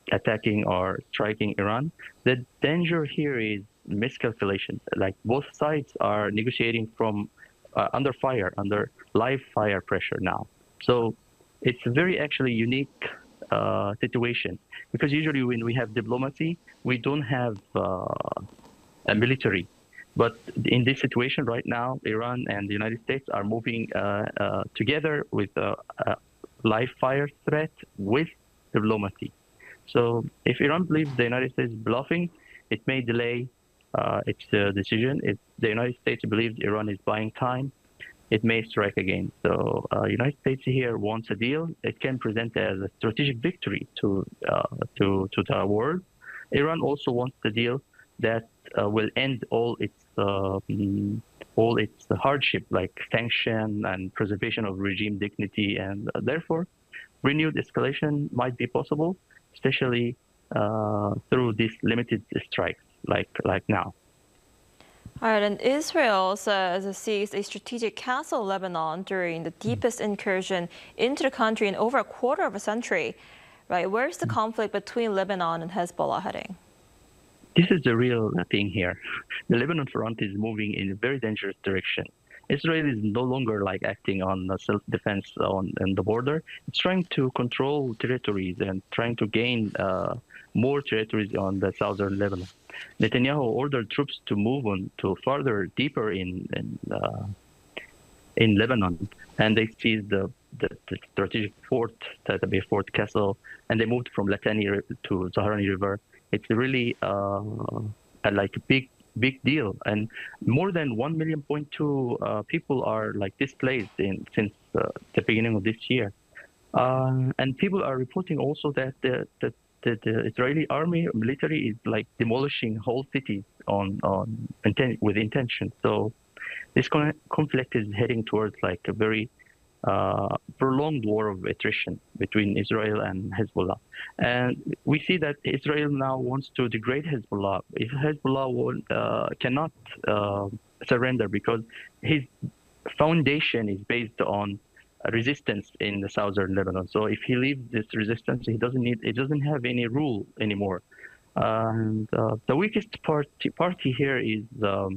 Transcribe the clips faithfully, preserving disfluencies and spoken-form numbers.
attacking or striking Iran. The danger here is miscalculation. Like both sides are negotiating from uh, under fire, under live fire pressure now. So it's a very actually unique uh, situation because usually when we have diplomacy, we don't have uh, a military. But in this situation right now, Iran and the United States are moving uh, uh, together with a, a live fire threat with diplomacy. So if Iran believes the United States is bluffing, it may delay uh, its uh, decision. If the United States believes Iran is buying time, it may strike again. So uh, United States here wants a deal. It can present as a strategic victory to uh, to to the world. Iran also wants the deal that uh, will end all its uh, mm, all its hardship, like sanction and preservation of regime dignity, and uh, therefore renewed escalation might be possible, especially uh, through these limited strikes, like like now. All right, and Israel says it seized a strategic castle in Lebanon during the deepest incursion into the country in over a quarter of a century. Right, where's the conflict between Lebanon and Hezbollah heading? This is the real thing here. The Lebanon front is moving in a very dangerous direction. Israel is no longer like acting on self-defense on, on the border. It's trying to control territories and trying to gain uh, more territories on the southern Lebanon. Netanyahu ordered troops to move on to farther deeper in in, uh, in Lebanon, and they seized the, the, the strategic fort, Tatabe Fort Castle, and they moved from Latani to Zahrani River. It's really uh, a, like a big big deal, and more than one million point two uh, people are like displaced in since uh, the beginning of this year, uh, and people are reporting also that the, the the, the Israeli army military is like demolishing whole cities on on inten- with intention. So this con- conflict is heading towards like a very uh, prolonged war of attrition between Israel and Hezbollah. And we see that Israel now wants to degrade Hezbollah. If Hezbollah won't, uh, cannot uh, surrender because his foundation is based on resistance in the southern Lebanon. So if he leaves this resistance, he doesn't need, it doesn't have any rule anymore. And uh, the weakest party, party here is um,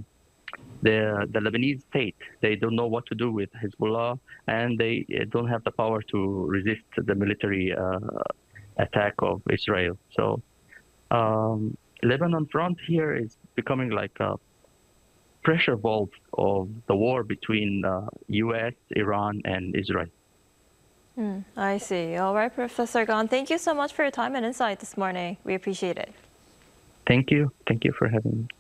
the the Lebanese state. They don't know what to do with Hezbollah, and they uh, don't have the power to resist the military uh, attack of Israel. So um, Lebanon front here is becoming like a pressure valve of the war between uh, U S, Iran, and Israel. Hmm, I see. All right, Professor Ghane, thank you so much for your time and insight this morning. We appreciate it. Thank you. Thank you for having me.